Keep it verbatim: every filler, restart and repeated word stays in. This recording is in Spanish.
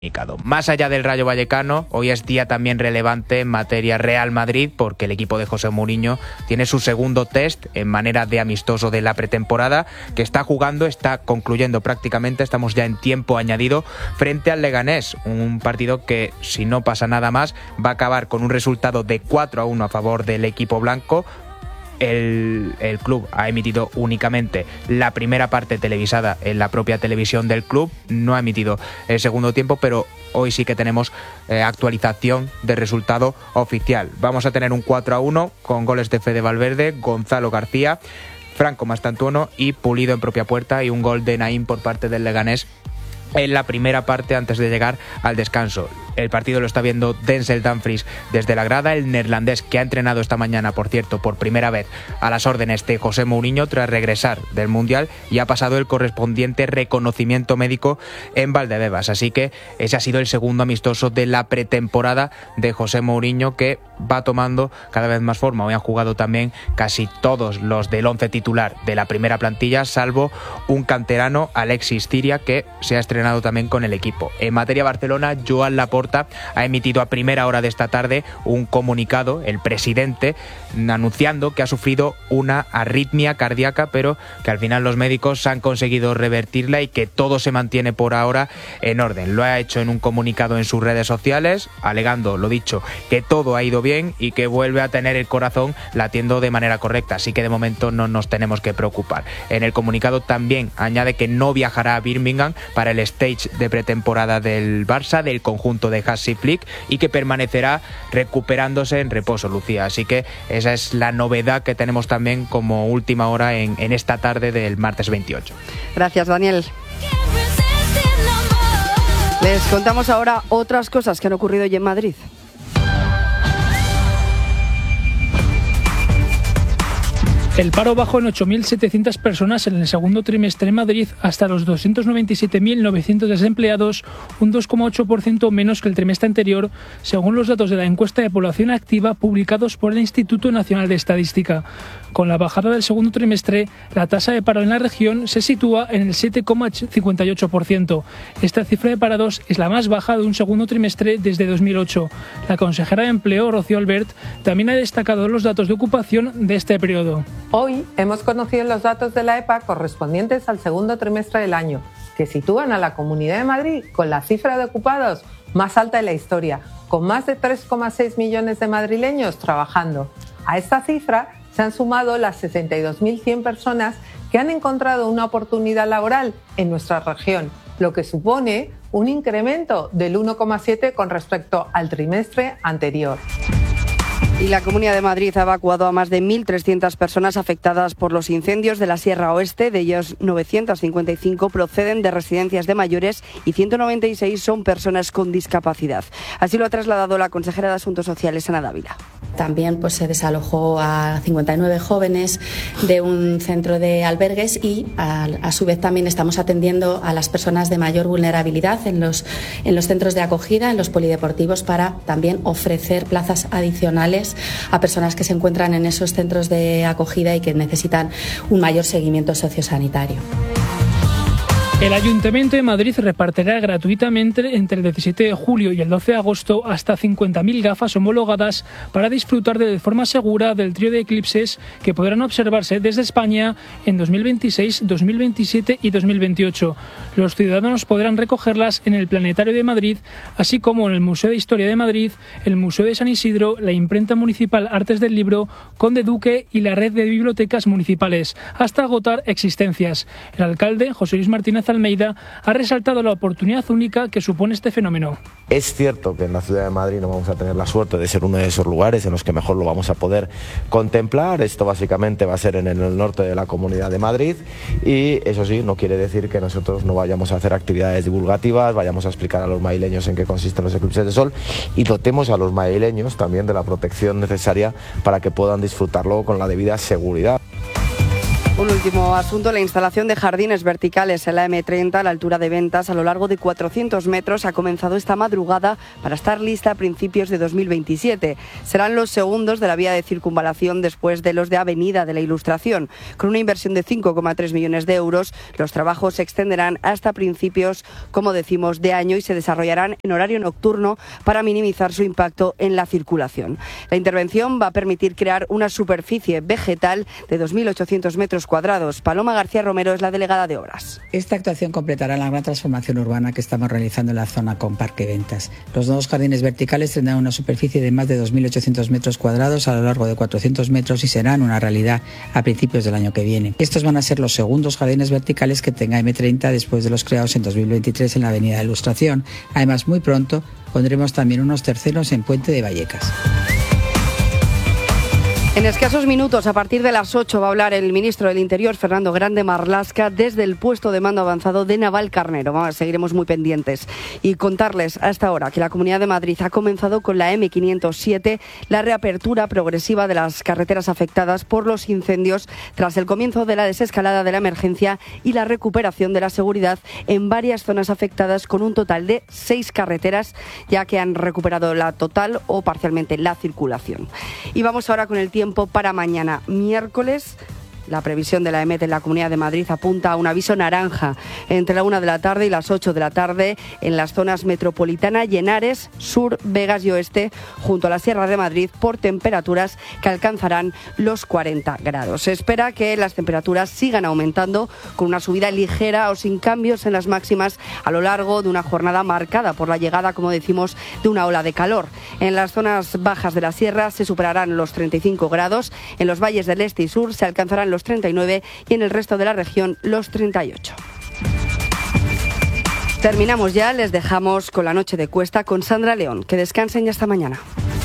Más allá del Rayo Vallecano, hoy es día también relevante en materia Real Madrid porque el equipo de José Mourinho tiene su segundo test en manera de amistoso de la pretemporada que está jugando, está concluyendo prácticamente, estamos ya en tiempo añadido frente al Leganés, un partido que si no pasa nada más va a acabar con un resultado de cuatro a uno a favor del equipo blanco. El, el club ha emitido únicamente la primera parte televisada en la propia televisión del club, no ha emitido el segundo tiempo, pero hoy sí que tenemos eh, actualización de resultado oficial. Vamos a tener un cuatro a uno con goles de Fede Valverde, Gonzalo García, Franco Mastantuono y Pulido en propia puerta y un gol de Naim por parte del Leganés en la primera parte antes de llegar al descanso. El partido lo está viendo Denzel Dumfries desde la grada, el neerlandés que ha entrenado esta mañana, por cierto, por primera vez a las órdenes de José Mourinho tras regresar del Mundial y ha pasado el correspondiente reconocimiento médico en Valdebebas. Así que ese ha sido el segundo amistoso de la pretemporada de José Mourinho que va tomando cada vez más forma. Hoy han jugado también casi todos los del once titular de la primera plantilla, salvo un canterano, Alexis Ciria, que se ha estrenado también con el equipo. En materia Barcelona, Joan Laporta ha emitido a primera hora de esta tarde un comunicado, el presidente, anunciando que ha sufrido una arritmia cardíaca, pero que al final los médicos han conseguido revertirla y que todo se mantiene por ahora en orden. Lo ha hecho en un comunicado en sus redes sociales, alegando, lo dicho, que todo ha ido bien y que vuelve a tener el corazón latiendo de manera correcta, así que de momento no nos tenemos que preocupar. En el comunicado también añade que no viajará a Birmingham para el stage de pretemporada del Barça, del conjunto de Hansi Flick, y que permanecerá recuperándose en reposo, Lucía. Así que esa es la novedad que tenemos también como última hora en, en esta tarde del martes veintiocho. Gracias, Daniel. Les contamos ahora otras cosas que han ocurrido hoy en Madrid. El paro bajó en ocho mil setecientas personas en el segundo trimestre en Madrid hasta los doscientos noventa y siete mil novecientos desempleados, un dos coma ocho por ciento menos que el trimestre anterior, según los datos de la encuesta de población activa publicados por el Instituto Nacional de Estadística. Con la bajada del segundo trimestre, la tasa de paro en la región se sitúa en el siete coma cincuenta y ocho por ciento. Esta cifra de parados es la más baja de un segundo trimestre desde dos mil ocho. La consejera de Empleo, Rocío Albert, también ha destacado los datos de ocupación de este periodo. Hoy hemos conocido los datos de la E P A correspondientes al segundo trimestre del año, que sitúan a la Comunidad de Madrid con la cifra de ocupados más alta de la historia, con más de tres coma seis millones de madrileños trabajando. A esta cifra se han sumado las sesenta y dos mil cien personas que han encontrado una oportunidad laboral en nuestra región, lo que supone un incremento del uno coma siete con respecto al trimestre anterior. Y la Comunidad de Madrid ha evacuado a más de mil trescientas personas afectadas por los incendios de la Sierra Oeste. De ellos, novecientas cincuenta y cinco proceden de residencias de mayores y ciento noventa y seis son personas con discapacidad. Así lo ha trasladado la consejera de Asuntos Sociales, Ana Dávila. También pues, se desalojó a cincuenta y nueve jóvenes de un centro de albergues y a, a su vez también estamos atendiendo a las personas de mayor vulnerabilidad en los, en los centros de acogida, en los polideportivos, para también ofrecer plazas adicionales a personas que se encuentran en esos centros de acogida y que necesitan un mayor seguimiento sociosanitario. El Ayuntamiento de Madrid repartirá gratuitamente entre el diecisiete de julio y el doce de agosto hasta cincuenta mil gafas homologadas para disfrutar de forma segura del trío de eclipses que podrán observarse desde España en dos mil veintiséis, dos mil veintisiete y dos mil veintiocho. Los ciudadanos podrán recogerlas en el Planetario de Madrid, así como en el Museo de Historia de Madrid, el Museo de San Isidro, la Imprenta Municipal Artes del Libro, Conde Duque y la red de bibliotecas municipales, hasta agotar existencias. El alcalde, José Luis Martínez Almeida, ha resaltado la oportunidad única que supone este fenómeno. Es cierto que en la ciudad de Madrid no vamos a tener la suerte de ser uno de esos lugares en los que mejor lo vamos a poder contemplar. Esto básicamente va a ser en el norte de la Comunidad de Madrid y eso sí, no quiere decir que nosotros no vayamos a hacer actividades divulgativas, vayamos a explicar a los madrileños en qué consisten los eclipses de sol y dotemos a los madrileños también de la protección necesaria para que puedan disfrutarlo con la debida seguridad. Un último asunto, la instalación de jardines verticales en la eme treinta a la altura de Ventas a lo largo de cuatrocientos metros ha comenzado esta madrugada para estar lista a principios de dos mil veintisiete. Serán los segundos de la vía de circunvalación después de los de Avenida de la Ilustración. Con una inversión de cinco coma tres millones de euros, los trabajos se extenderán hasta principios, como decimos, de año y se desarrollarán en horario nocturno para minimizar su impacto en la circulación. La intervención va a permitir crear una superficie vegetal de dos mil ochocientos metros cuadrados. Paloma García Romero es la delegada de Obras. Esta actuación completará la gran transformación urbana que estamos realizando en la zona con Parque Ventas. Los nuevos jardines verticales tendrán una superficie de más de dos mil ochocientos metros cuadrados a lo largo de cuatrocientos metros y serán una realidad a principios del año que viene. Estos van a ser los segundos jardines verticales que tenga eme treinta después de los creados en dos mil veintitrés en la Avenida de Ilustración. Además, muy pronto pondremos también unos terceros en Puente de Vallecas. En escasos minutos, a partir de las ocho, va a hablar el ministro del Interior, Fernando Grande Marlaska, desde el puesto de mando avanzado de Navalcarnero. Vamos, seguiremos muy pendientes. Y contarles hasta ahora que la Comunidad de Madrid ha comenzado con la eme quinientos siete la reapertura progresiva de las carreteras afectadas por los incendios tras el comienzo de la desescalada de la emergencia y la recuperación de la seguridad en varias zonas afectadas, con un total de seis carreteras ya que han recuperado la total o parcialmente la circulación. Y vamos ahora con el tiempo para mañana, miércoles. La previsión de la EMET en la Comunidad de Madrid apunta a un aviso naranja entre la una de la tarde y las ocho de la tarde en las zonas metropolitana, Henares, Sur, Vegas y Oeste, junto a la Sierra de Madrid, por temperaturas que alcanzarán los cuarenta grados. Se espera que las temperaturas sigan aumentando con una subida ligera o sin cambios en las máximas a lo largo de una jornada marcada por la llegada, como decimos, de una ola de calor. En las zonas bajas de la Sierra se superarán los treinta y cinco grados, en los valles del Este y Sur se alcanzarán los treinta y nueve y en el resto de la región los treinta y ocho. Terminamos ya, les dejamos con la noche de Cuesta con Sandra León. Que descansen y hasta mañana.